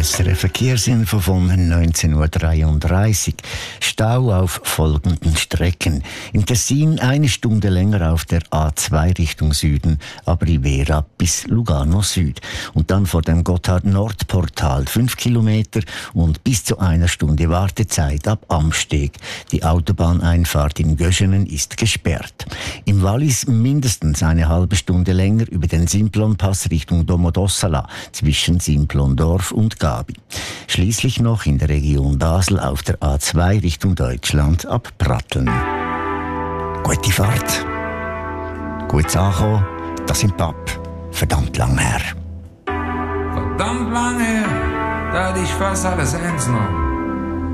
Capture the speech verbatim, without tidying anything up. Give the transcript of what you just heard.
S R F Verkehrsinfo von neunzehn Uhr dreiunddreißig. Stau auf folgenden Strecken. Im Tessin eine Stunde länger auf der A zwei Richtung Süden, ab Rivera bis Lugano Süd. Und dann vor dem Gotthard-Nord-Portal fünf Kilometer und bis zu einer Stunde Wartezeit ab Amsteg. Die Autobahneinfahrt in Göschenen ist gesperrt. Im Wallis mindestens eine halbe Stunde länger über den Simplonpass Richtung Domodossola zwischen Simplondorf und Gabi. Schließlich noch in der Region Basel auf der A zwei Richtung Deutschland ab Pratteln. Gute Fahrt. Gutes Ankommen. Das im Pub. Verdammt lang her. Verdammt lang her, da hatte ich fast alles ernst genommen.